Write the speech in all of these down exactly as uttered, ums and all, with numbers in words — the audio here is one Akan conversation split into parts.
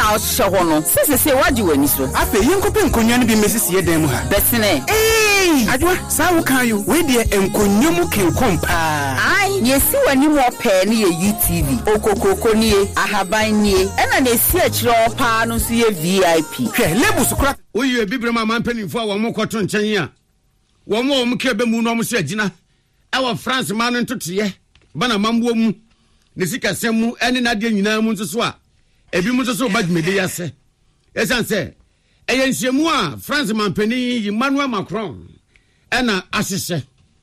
a show no sese se waji wani so afa yenkope nkonwa no bi mesisi yedem mu ha besene eh adwa sa wo kan yo we de enkonwa mu kenkom pa ai yesi wani mo pe ne ye U T V okokoko nie ahaban nie ena na esi akiro pa no so ye V I P hwe lebus kura oyi bibire ma mampanifo a wo mo kwoto nchen a wo mo wo mo kebe mu no mo so agina ewo France ma no ntotoye bana mambo mu ne sika semu ene na de nyina mu nso a ebi mu nso badmede yase esanse eyensiemu a France mampani Emmanuel Macron ena asese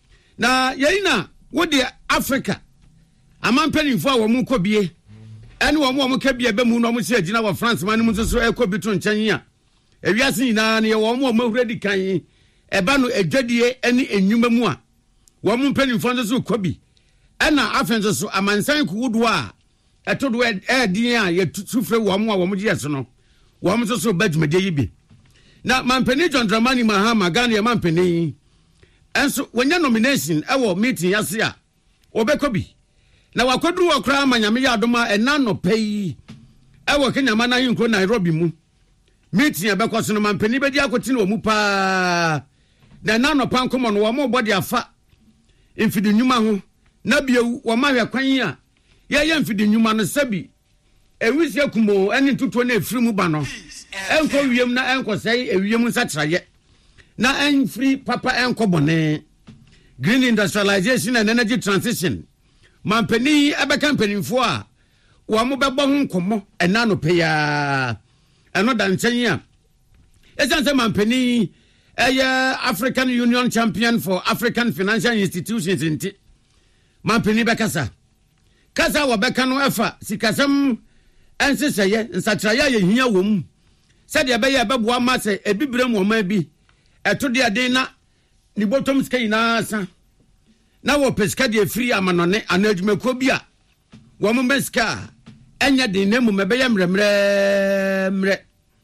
na yeyina wo de Africa amampanifo a wo mo kobie ene wo mo wo mo kebie be mu no mo so agina wo France ma no nso ekobi to nchen a ewiase nyina ne wo mo mahuradi kan eba no adwadie ene enwuma mu a wo mo mpanifo nso kobi ena afenso so amansan kuwudo a etodo edin a yetufre wo mo a wo mo giyeso no wo mo so badwumade yibi na mampani John Dramani Mahama Ghana mampani enso wonya nomination ewo meeting yase a obekobi na wakoduru okra amanyame ya adoma ena no pei ewo Kenya mana yinkro Nairobi mu meeting abekoso no mampani bedi akoti no mu pa na na no pankomo no wo mo body afa imfidi nyuma ho na biewu wo ma hwe kwan a ye ye mfidi nyuma no sabi ewisi akumo ene tutuo na efiri mu ba no enko wiem na enko sei ewiem nsatraye na enfiri papa enko bone green industrialization and energy transition mampani ebe company fo a wo mo bebo ho nkomo ena no pe ya eno da nchen a esanse mampani eye African Union champion for African financial institutions inti mampani bekasa kasa wo beka no efa sikasem enseseye nsatraya ye hia wom sede ebe ye beboa ma se ebibire mu ma bi eto de den na ni bottom sky na sa na wo peska de free amanone anadwumako bi a wo mo beska enya den na mu mebe ye mremre mre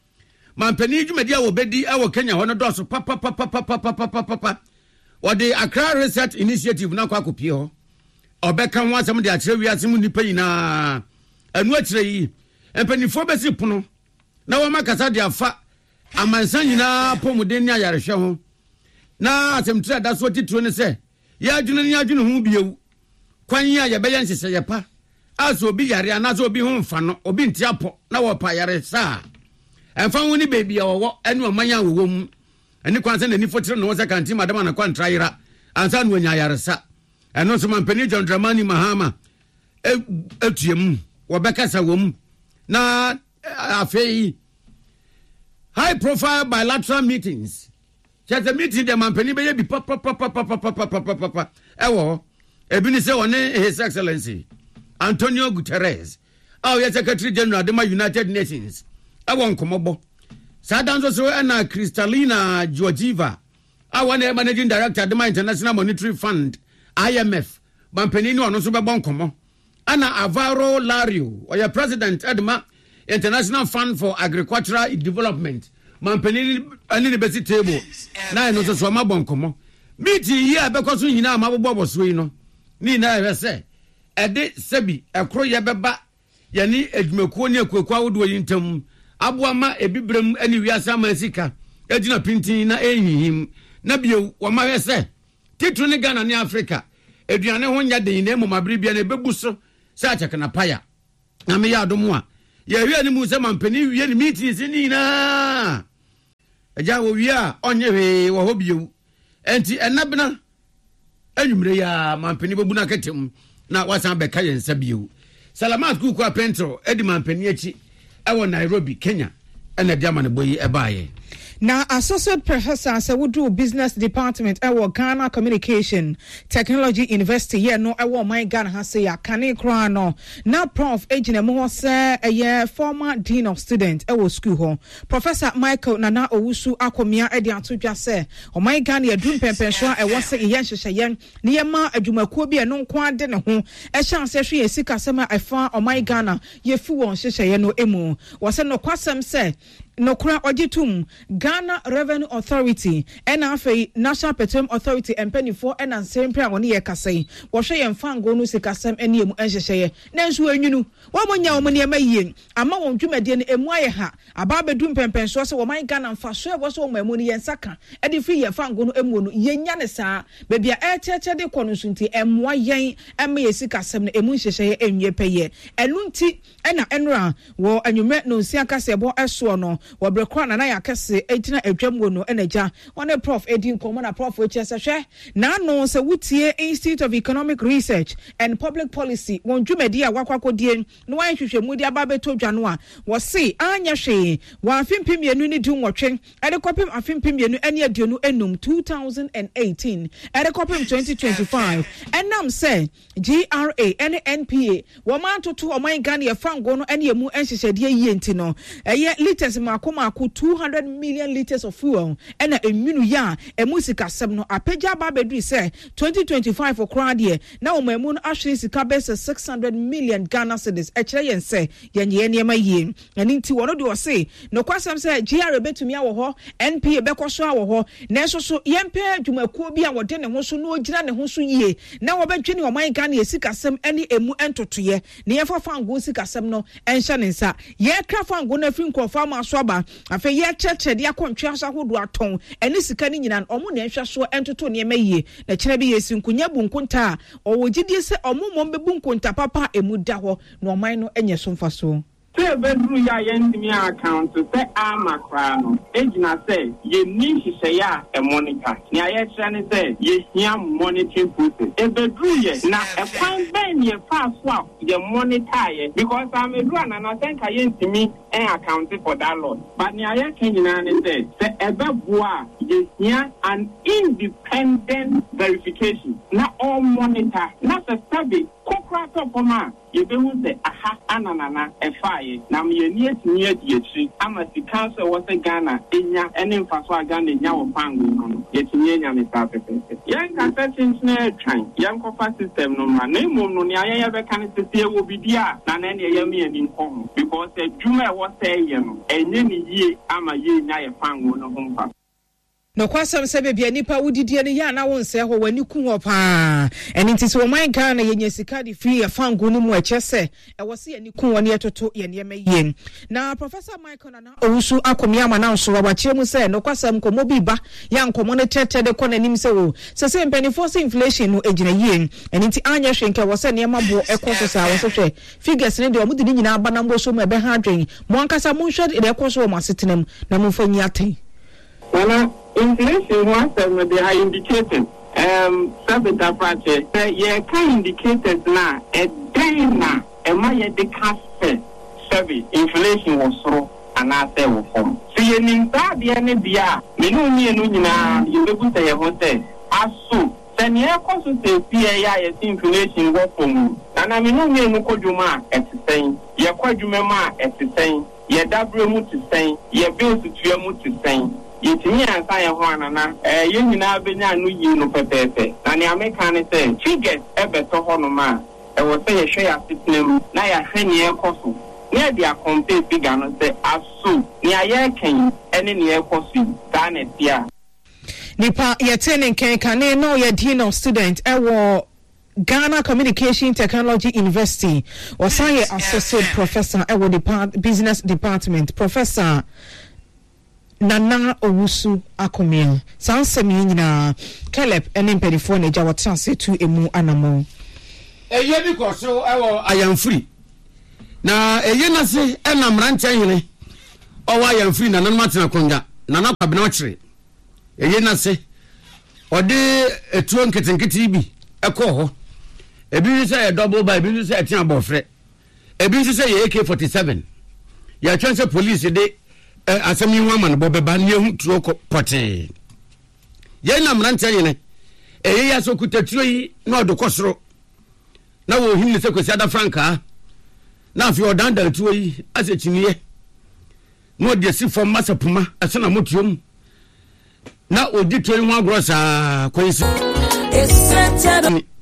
mampani dwumadi a wo bedi a wo Kenya ho no doso papa papa papa papa papa wo de Accra Research Initiative na kwa akopie ho obeka ho asem de akire wiase mu nipa yina anu akire yi empanifo besi pono na wo makasa de afa amansan yina pomuden ni ayarehwe ho na asem tira da so titiro ne se ya adwene ni adwene ho biewu kwan ya ye beyan sese ye pa aso obi yare anaso obi ho mfa no obi ntiapo na wo pa yare sa emfa ho ni baby ya wo ene omanya wo mu ene kwan se na ni fotire no se kanti madam na kwan traira ansa no nya yare sa eno so mampani John Dramani Mahama etuem wo bekasa wo mu na afei high profile bilateral meetings just a meeting the mampani be bi papa papa papa papa papa ewo ebi ni se one his excellency Antonio Guterres oh yes secretary general de United Nations ewo nkomobo sadanzo so na Kristalina Georgieva awa na managing director de International Monetary Fund I M F mampani ni ono so be bon komo ana Alvaro Lario oya president edma International Fund for Agricultural Development mampani ani ne besi table na no so so ma bon komo meeting here bekoso nyina ma bobo so yi no ni na hwese ede sebi ekro ye beba ye ni edwumekuo ni akuakua wodo yintam aboama ebibrem ani wiasa masika ejina pintin na ehihim na bio wo ma hwese titru ni Ghana ni Africa eduane ho nya den na emoma brebia na bebuso sa chakana paya na me ya domo a ye hwe ni mu se mampani hwe ni meetings ni na eja wo wi a onye hwe wo ho bio enti enabena anwumre ya mampani bebuna ketem na wasan beka ye nsa bio Salamat Kuku Apentro edi mampani achi ewo Nairobi Kenya ena diama ne boyi ebaye. Now, Associate Professor Sawudu Business Department, our Ghana Communication Technology University, yeah, no, I my Ghana has say, Kane Krano. Now, Prof Ejine Mo say, a year former Dean of Student, our school home. Professor Michael Nana Owusu Akomia Edian to just say, oh my Ghana, a dream pension, I was saying, yes, Shayan, Niama, a Jumakobi, and no quad dinner home. A chance, a Sika Sema, I found, oh my Ghana, ye fool on Shayano Emu. Was no quasam say, nokura ojitum Ghana Revenue Authority ena afei National Petroleum Authority empenifo ena nsempre awone ye kasai wo hwe ye mfango no sikasem ene emu enhyehyeye na nso anwunu wo monya wo ne mayie ama won dwumade ne emu aye ha aba bedum pempenso se wo man Ghana mfa so e wo so wo mamu ne yensaka e de free ye fango no emu no yenya ne saa bebia e cheche de kono sunti emwa yen ema ye sikasem ne emu nhyehyeye enwie peye enunti ena enra wo anwume no nsia kase bo eso no wo brekwa na na yakase etina adwam wo no enaja one prof edin komo na prof echese hwe na no se wutie Institute of Economic Research and Public Policy won dwumadi a wakwakodie no wan hwehwemu di aba beto dwano a wo se anya hwe wa afempem yenu ni di nwotwe ede kopem afempem yenu ene aduonu enum two thousand eighteen ede kopem twenty twenty-five enam se G R A and N P A wo man toto o man Ghana ye fango no ene emu enhyehyede yie nti no eye liters makoma ko two hundred million liters of fuel ena emunu ya emu sikasem no apagya ba bedu se twenty twenty-five for crowd ye na o mamu no ahwe sika bese six hundred million Ghana cedis e kire yen se yenye niema yie eni nti wono de o se no kwasem se G R betumi awo ho N P A bekoso awo ho na eso so yempe adwumakuo bi a wode ne ho so no ogyina ne ho so yie na wo bedwene o man Ghana ye sikasem eni emu entotoye ne yefa fango sikasem no enhye ne nsa ye kra fango na fi nkrofa ma so aba afa ye cheche de akontwe asahodo aton eni sika ni nyina omo na ehwe so entoto ne mayie na kire bi yesi nkunya bunkunta o wogidie se omo mom be bunkunta papa emu da ho na oman no enye so mfa so say bedru ya yentimi account say amakra no ejina say ye ni hihye ya e monitor ni aye kire ne say ye hia monitoring process e bedru ye na e kwan ben ye fa so a ye monitor ye because am edu anana senka yentimi en account for that lot but ni aye kenyina ne say say e bebu a ye hia an independent verification na all monitor na se sabi kokra to poma ye be hu say aha ananana e fa na me ni etini adiechi ama sika so wo se Ghana enya ene mfaso a Ghana enya wo pango no yetini enya me sa pepe yan ka searching na twan yan ko fa system no ma na mum no ne ayaya be kan sese wo bidia na na ne ye me ani nkom because adwuma e wo say ye no enye ni yie ama ye enya ye pango no ho mfa no kwasam se bebia nipa wudidie ne ya na wonse ho wani ku ho pa eni nti se o man Ghana yenye sika di free afango no mu echese e wo se yani ku woni etoto ye ne mayie na Professor Michael Nana Owusu akomia ma na nso wabachie mu se no kwasam komo bi ba ya nkomo ne tete de kona nim se wo se se mpenifo se inflation no ejina yie eni nti anya hwenke wo se ne mabo ekoso sa wo se hwe figures ne de o mudi nyina aba na mbo so mu ebe ha adwen mo ankasa mo hwe de ekoso wo masetenam na mo fa nyiate Well, inflation was uh, they are indicated. Um, Sabita Prache, ye can indicators now. A day now, a my de cash service inflation was through and I say will form. So you need that the any bia. Me no ni no na you be put your hotel. Aso. Then ye koso say P A I inflation was from. And I mean no ni no koduma at the same. Ye koduma ma at the same. Ye double mu to same. Ye bills to two mu to same. Yetimi ansa ye ho anana eh ye nyina benya no yi no pepepe na ne ameka ne say figures e beto ho no ma e wo say ye hwe ya sitnem na ya hwe ne ekoso ne dia compare figure no say aso ne aye kan ene ne ekoso da na dia nipa yetene ken kane no ye dean of student e wo Ghana Communication Technology University was a associate professor e wo depart business department professor Nana Owusu akomia sansem nyina Caleb ene mpedifo na ja wotanse tu emu anamo eye bi koso ewo ayamfiri na eye na se ena mrante hene owa ayamfiri na nanu matena konga nana kwabena okire eye na se ode etuo nketenkete bi ekọ ho ebi se e double by ebi se e tia bofre ebi se ye A K forty-seven ya twense police de asemi nwa man bobeba ne hu tuo pote ye na mrante yene eye ya so kutatuo yi na odokosoro na wo himne se kwesi ada franka na afi odan da tuo yi ase chiniye no de si fom masapuma ase na motuom na odi tuo yi ho agrosa kwesi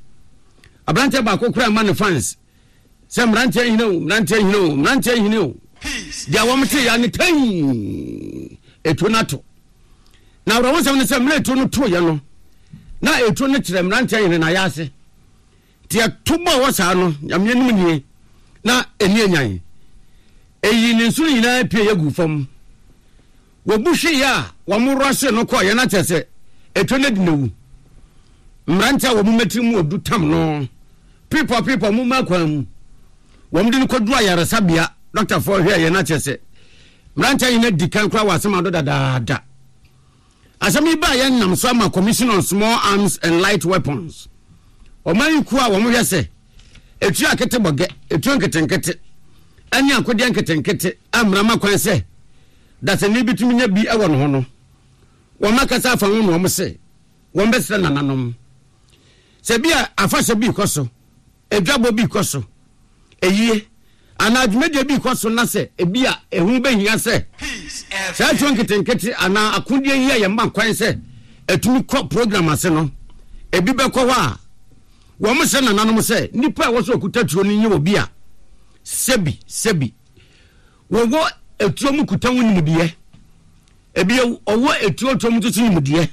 abrante ba kokura man fans se mrante yene o mrante yene o mrante yene o dia wo mte ya ne tan etu nato na wro wonsam ne se mra etu no to ye no na etu no kire mrante yene na ya ase tia tubo wo sa no yamye nim nie na eni enyan eyi ne nsu nyina pie yagu fam wo buhwe ya wo mrose no ko ye na tese etu ne dinawu mrante wo mumeti mu odu tam no people people mu makwam wo mde ko du ayare sabia Doctor for here ye na tese mrante yina dikan kwa wasema do dadaada asami ba ye nam so ama Commission on Small Arms and Light Weapons o man ku a wo mo yese etu akete boge etu nkete nkete ani akodi nkete nkete amra makwan se that ni bitumi nya bi ewo no ho no wo makasa afa ho no mo se wo mbesre nananom se bia afa se bi koso edwabo bi koso eyie ana adwumedia bi koso na se ebia ehu behia se sa etu nkete nkete ana akodi yia ye makwan se etumi ko program ase no ebi be ko wa wo mo se nananom se nipa wo so okutatuo ni nye obi a sebi sebi wo wo etuo mu kuta wo nimudie ebi owo etuo to mu tutu nimudie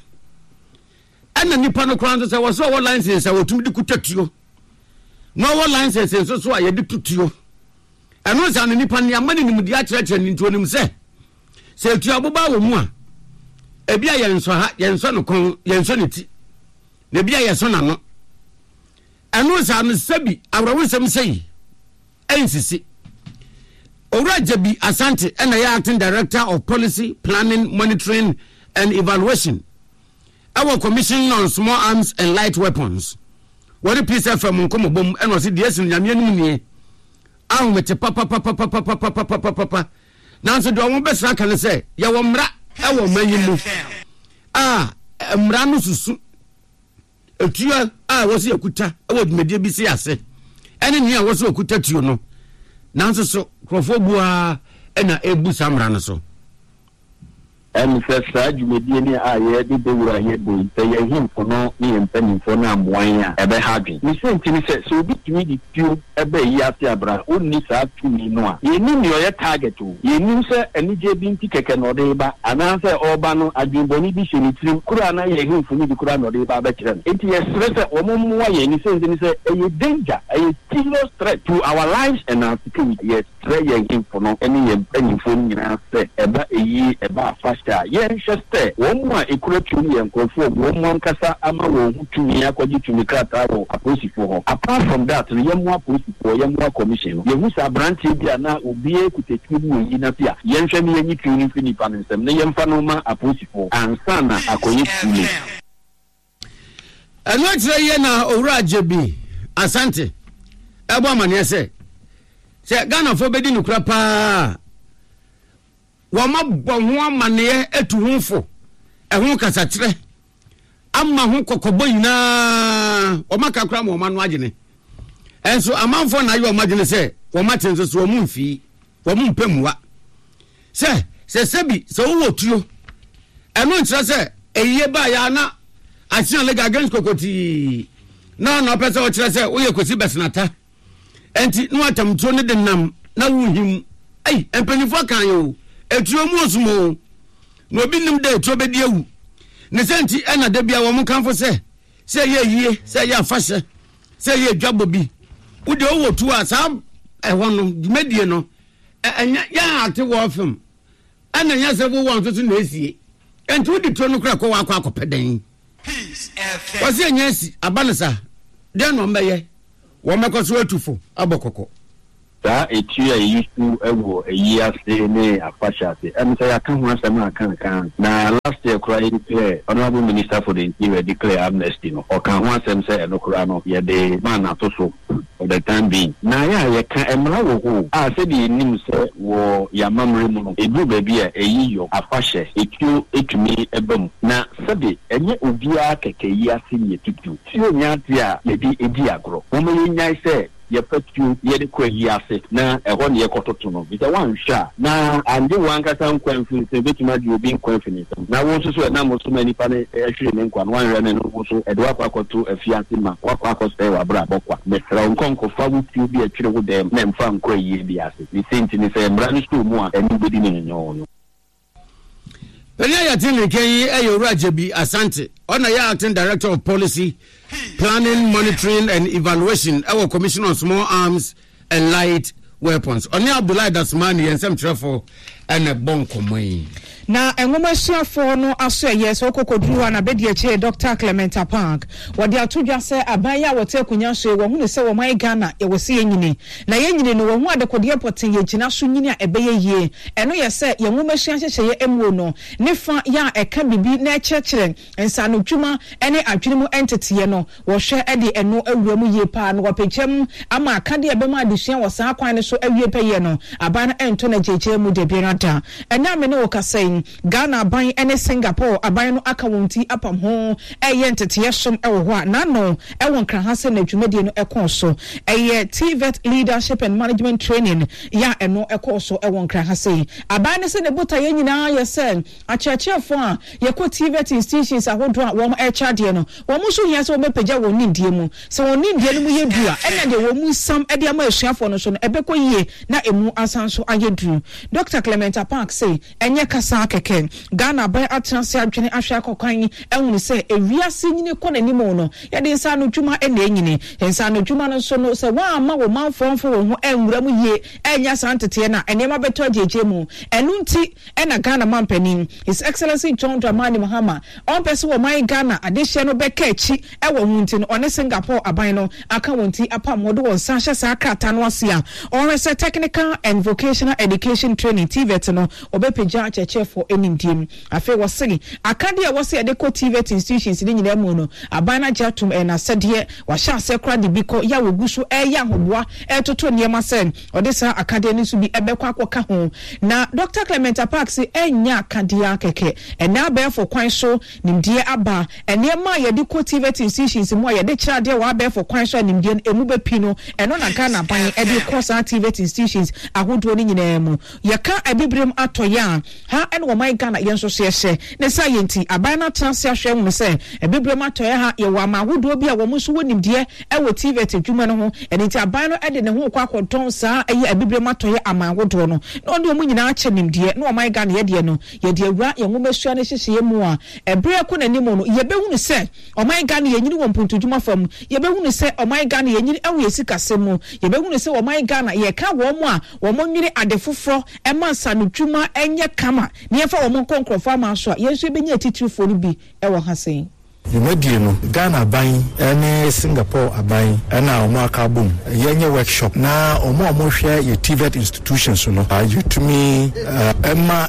ana nipa no kran se wo so wo license wo tumi di kutatuo no wo license so so a ye di tutuo eno sa nipa ne amane nimudie a kire kire ni ntuo nim se se etuo aboba wo mu a ebi a ye nso ha ye nso no kon ye nso ne ti na ebi a ye so na no eno sa no sebi awrawo sem sei ensisi Owurajebi Asante and the acting director of policy planning, monitoring and evaluation our Commission on Small Arms and Light Weapons what a piece of from Nkomo bom and was it yes in Yamian ni ah mete papa papa papa papa papa papa now so do I want best I can say ya wo mra e wo manyimu ah mra no susu etua ah wo se akuta e wo dmedie bi se ase ene ni a wo se akuta tuo no nanso so krofo bua ena ebu samra no so em se sa dwumedie ni a ye de bewura ye bo te ye himfo no ni empanimfo na amwan a ebe hadwen ni se ntini se so obi tumi di tuo ebe yi ase abra onni sa tumi no a ye ni ni oye target o ye ni se enije bi nti keke no de ba ana se oba no adwumboni bi hye ni tirim kura na ye himfo ni di kura no de ba ba kire enti ye sere se omomwa ye ni se ntini se eye danger eye serious threat to our lives and our security yes tre ye himfo no eni ye empanimfo nyina se eba eyi eba afa yen sheste wo mu a ekura tumi yen kofo wo mu nkasa ama wo hutumi akwaji tumi krata wo aposifo ho apart from that ye mu aposifo ye mu commission ye hu sa branch dia na obi ekutetumi wo yi na pia yen hwe me yen tumi fini pansem na yen fa no ma aposifo ansa na akoye tumi eno tire ye na Owurajebi Asante ebo amane se se Ghana fo bedi nukura pa wama bonho amane etu hunfo ehun kasa kire amma hu kokobo yina wama kakra mo ma no agene enso amanfo na yo magene se wama tenso so mu mfi wamu mpemwa se se sebi so wo tuo eno ntira se eyiye ba ya na action lega against kokoti na na pese o kire se wo ye kosi besnata enti no atamtuo ne de nam na wuhim ai empanifo kan yo etuo mu osumo no obi nim de etuo be diewu ne senti ena da bia wo mu kanfo se se ye yie se ye afahye se ye dwabo bi wo de wo tu asa ehwo no medie no enya ya ate wo film ena nya se wo won so na esie enti wo de tuo no kra ko wa akwa akopeden peace f wo se nya si abanisa de no mbeye wo mekoso atufo abokoko sa etua yisu ewo eyi ase ne afasha se em say aka ho asem aka kan na last year kura e declare honorable minister for the interior declare amnesty no o kan ho asem say eno kura no ye de man atoso for the time being na ya ye kan emra wo ho a se bi nim se wo ya mamre mu no edu ba bi a eyi yo afasha etuo etumi ebam na sabe enye obia keke yi ase ye tutu ti onya ti a le bi edi agro wo me nyai se ye petu ye de kwa yi ase na ehɔ ne ye kɔtoto no bi sɛ wan hwa na ande wan kasa nkwan fi sɛ betuma di obi nkwan fi ne sam na wo nso so na mo so mani pa ne ehwere ne nkwan wan hwɛ ne no so e de wakɔ akɔto afiase ma wakɔ akɔsɛ wa bra bɔkwa me tra nkɔnkɔ fa wo ti obi atwere wo dem na mfa nkɔ yi bi ase ni senti ni sɛ mbra no so mu a eni bedi ne nyo no Penya Yatini Kenyi Eyo Rajabi Asante, Honor ya Acting Director of Policy, Planning, Monitoring and Evaluation, our Commissioner on Small Arms and Light Weapons. Oni Abdullah Dasmani and some Trefo and a Bonko Mwai. Na engoma hyiafo no aso yes okokoduru na bedi eche Doctor Clement Park wode atodwa se abaya wote akunya so wo hu se wo mai Ghana ye wo se yenyini na yenyini no wo hu adekode poten ye gina so nyini a ebeye yie eno ye se ye ngoma hyia hyehye ye emuo no ne fa ya eka bibi na ekyekere ensa no dwuma ene adwene mu entity ye no wo hwe ede eno awura mu yie pa no wopechem ama akade ebema adehia wo saa kwan ne so awie peye no aba na ento na jeje mu de birata ena me ne wo kasai Ghana ban ene Singapore aban no aka wonti apam ho eye ntete som ewo ho na no ewo nkran ha se na dwumedie no ekon so eye T V E T leadership and management training ya eno ekon so ewo nkran ha se aban ne se ne bota ye nyina ye se achiachefo a ye ko T V E T institutions ahodo a wo e chade no wo mu so hia se wo bepeja wo nindie mu se wo nindie no mu ye du a ene de wo mu sam e de ama asuafo no so no ebekọ yie na emu asan so ayedu Doctor Clement Park say enye kasa keke Ghana by atransi adwene ahwa akokwan ehunu se ewiase nyine kɔ nanimo no ye de nsa no dwuma ene enyine nsa no dwuma no so no se wa ama wo manfomfo wo ho enwura mu yie enya santete na enema beto ajeje mu enu nti ena Ghana mampanin His Excellency John Dramani Mahama on pese wo man Ghana adehye no beka echi ewo hu nti no one Singapore aban no aka wonti apam wo do won sa hye sa krata no ase a on rese technical and vocational education training T V E T no obepeja chechefo enindim afi wo sigi akade a wo se de ko T V E T institutions ni nyina mu no abana jatum e na sede wa sha se kra de biko ya wogusu e ya hoboa e toto niema sen ode sa akade ni su bi ebekwa akoka ho na Doctor Clement Park se enya akade akeke e na abefo kwan so nimdie aba enema ye de ko T V E T institutions mu ye de kira de wa abefo kwan so nimdie emu be pino eno na Ghana ban e de ko sa T V E T institutions ahodo ni nyina mu ye ka abibrem atoya ha eno my Ghana yenso hye ne sa yenti aban na transi ahwe mu se ebebrem atoye ha ye wa ma hodo bi a wo muso wonimde e wo T V E T dwuma no ho eni ti aban no ede ne ho kwa akodon sa eye ebebrem atoye ama hodo no no de omu nyina ache nimde no my Ghana ye de no ye de awura ye ngomesua ne hyehye mu a ebre ko nanimo no ye behunu se o my Ghana ye nyini wo mpuntu dwuma fam ye behunu se o my Ghana ye nyini ewo yesikase mu ye behunu se o my Ghana ye ka wo mu a wo mo nwiri adefoforo e mansa no dwuma enye kama ne ye fa wo mo konkrofo ama so yesu benya titirifo no bi e wo hasen Yumedie no Ghana ban ene Singapore aban ena omo akabum yenye workshop na omo omo hwe ye T V E T institutions no ayutumi ema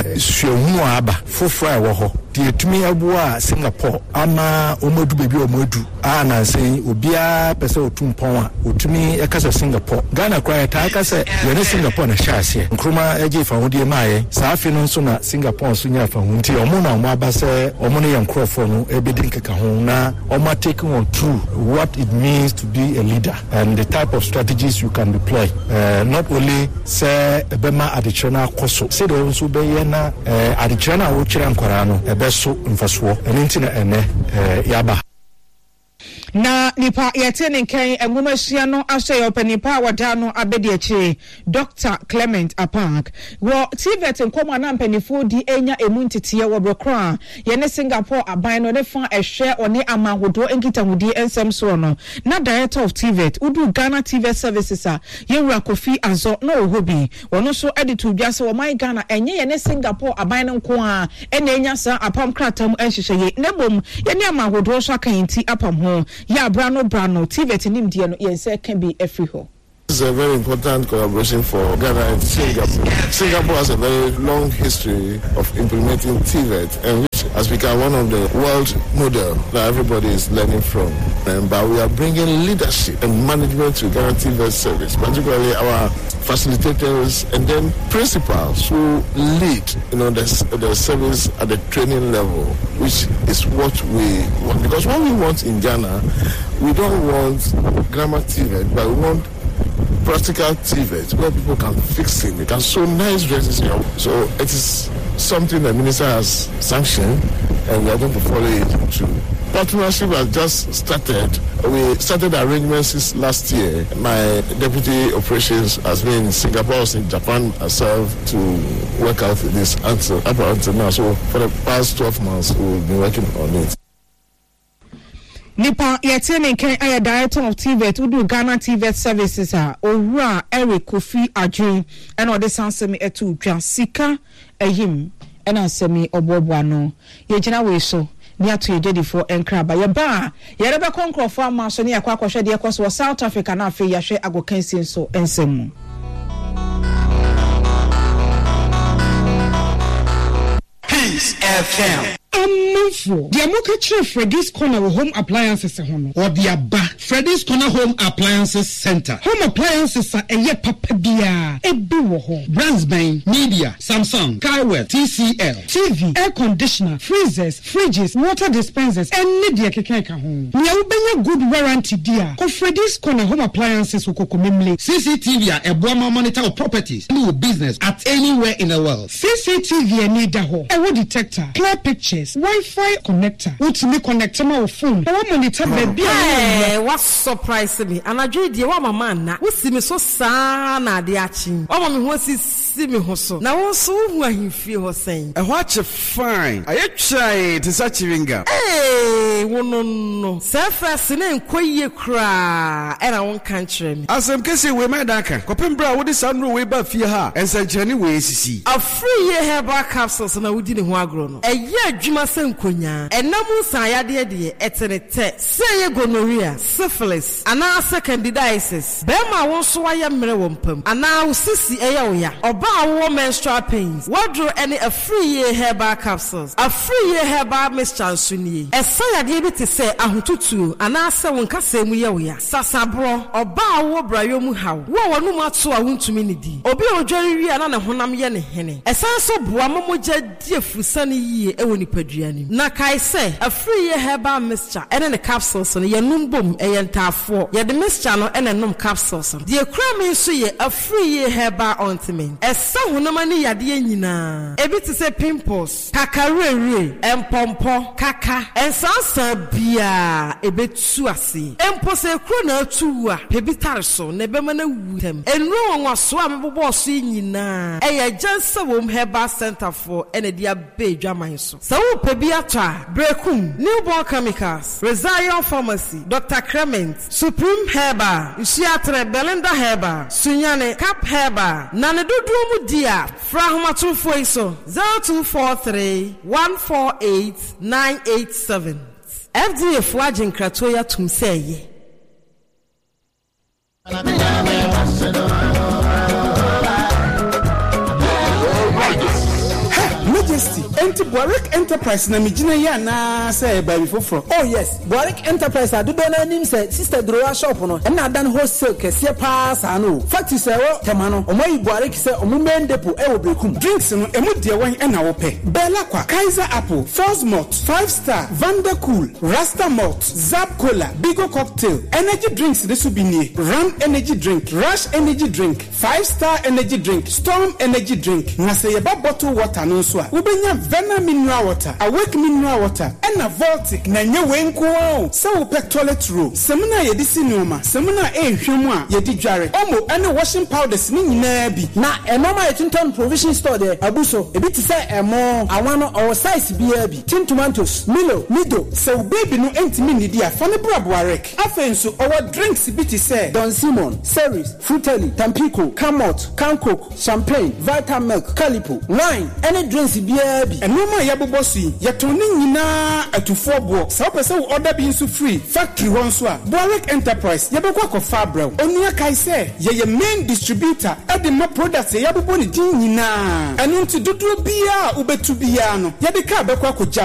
suohu aba fofo a wo ho die tumi aboa Singapore ama omodu bebi omodu a na sen obia pese otumpon a otumi ekasa Singapore Ghana kwa ta akasa ye Singapore na hyase nkruma eje fa hodie maaye saafi no so na Singapore so nya fa ho nti omo na omo abase omo ne yankrofo no ebedi nkeka ho na omo taking on through what it means to be a leader and the type of strategies you can deploy uh, not only say ebema adichona koso say the also be ye na adichona wo kire nkwara no beso mfaso enti na ene yaba na nipa yete ne nkan engumahia no ahye opanipa wada no abedi achi Doctor Clement Park wo T V E T nkomo na mpanifo di enya emu ntete wo brokra ye ne Singapore aban no ne fa ehwe one amahodo enkitahudi ensem so no na director of T V E T udu Ghana T V E T services a ye wura Kofi Azo no ohobi wono so editor dwase wo my Ghana enye ye ne Singapore aban no nko a ena enya sa apam kratam enhyehyɛ ye nebom ye ne amahodo so akanti apam ho ya brano brano T V E T nimdie no yense can be every ho. This is a very important collaboration for Ghana and Singapore. Singapore has a very long history of implementing T V E T, and which has become one of the world model that everybody is learning from. Um, but we are bringing leadership and management to Ghana T V service, particularly our facilitators and then principals who lead, you know, the, the service at the training level, which is what we want. Because what we want in Ghana, we don't want grammar T V, but we want practical T V where people can fix it. They can sew nice dresses. You know. So it is something the minister has sanctioned, and we are going to follow it too. Partnership has just started. We started arrangements since last year. My deputy operations has been in Singapore, in Japan herself to work out this answer up until now. So for the past twelve months, we've been working on it. Nipa yetene ken aye director of T V T udu Ghana T V services a owura Eric Kofi Adwin and ode sansemi etu dwa sika ehim ena ansemi oboboa no ye gina we so ni atu yedi for enkraba ye ba ye rebe konkrofo ama so ni akwa kwahwe de ekoso South Africa na afi yahwe agokansi nso ensemu Peace F M. Amafo the amoka chere Freddy's Corner home appliances ho no or the aba Freddy's Corner home appliances center home appliances a eye papa bia ebi wo ho brands ben media Samsung Kaiwell T C L T V air conditioner freezers fridges water dispensers any de keke ka ho nya wo benya good warranty dia ko Freddy's Corner home appliances wo kokomemle C C T V a ebo ma monitor properties and your business at anywhere in the world. C C T V any da ho e wo detector clear pictures Wi-Fi connector. What me connect my phone? I want monitor baby. Hey, what surprise me? And I dread you, what my man na. We see me so sana de achi. Oh, me who see me hoso. Now also who he feel was saying. And watch a fine. I try to such a ringer. Hey, no no no. Surface in quay cry. And I won't country me. As I'm guessing we my daka. Copimbra with the sun way back for her. And such anyway, see. A free year herbal capsules and I would didn't want grown. A year Juma Senkonya. And no more saya dear dear. Eternity. Say gonorrhea, syphilis, and now candidiasis. Bema won't swaya merewumpum. And now sissy ayoya. Oba war menstrual pains. What drew any a free year herbal capsules? A free year herbal mixture suni. A saya dear to say a hututu. And now seven casemu yoya. Sasabro. Oba war brayomu how. What no matter I want to minidi. Obi o jerry and an honam yen hene. A sense of buamoja dear fusani ye ewoni pedriani. Na kai say a free year herbal mixture and then a capsules on your numbum a yentafo. Ya the mixture no and a num capsules. The cramming so ye a free year herbal ointment. A son no money ya dear nina. A bit to say pimples, kakarere, and pompo, kaka, and sansa bia a bit suasi. And pose a crona tua, pebitarso, nebemana wutem. And no one was swam boss in na. A just a womb herbal center for and a dear bay drama. So pebiatra, brekum, newborn chemicals, Rezion Pharmacy, Doctor Clement, Supreme Herbal, Ishiatre Belinda Herbal, Sunyane, Cap Herbal, Nanedudumu Dia, Frahmatu Foiso, zero two four three, one four eight, nine eight seven. F D A Fwajin Kratoya Tumseye. Majesty, Enti Buarik Enterprise na mijina ya na say baby foforo. Oh yes, Buarik Enterprise adu be na nim say sister Drowa shop no. E na dan wholesale kese pass ano. Fact say wo temano. Omoyi Buarik say omu main depot e wo Brekum. Drinks no emu de wan e na wo pe. Bella kwa, Kaiser Apple, Falls Malt, Five Star, Vandercool, Rasta Malt, Zap Cola, Bigo Cocktail, Energy Drinks de subini, Ram Energy Drink, Rush Energy Drink, Five Star Energy Drink, Storm Energy Drink. Na say ba bottle water no so. Ubenya Vena mineral water, Awake mineral water, and a Voltic na nye wenko. So we pet toilet roll. Semuna ye disi noma, semuna e hwemwa ye di dware. Omo any washing powders ni nyina bi. Na enoma ye tinton provision store there. Abuso, e bi ti say emo, awano or size bi e bi. Tin tomatoes, Milo, Nido. So baby no entimi ni dia fa ne bra Buarek. Afenso our drinks bi ti say Don Simon, Ceres, Fruteli, Tampico, Camot, Cancoke, Champagne, Vitamilk, Calipo, wine, any drinks bi e bi. Enoma ya bobosi ya toni nyina atufo bo. Sa opese wo order bi nso free factory won so a Buarek Enterprise ya bekwa ko fabra. Onua kai say ye ye main distributor e de ma products ya bobo ni din nyina. Enu nti dodo bia ubetu bia no. Ya de ka bekwa ko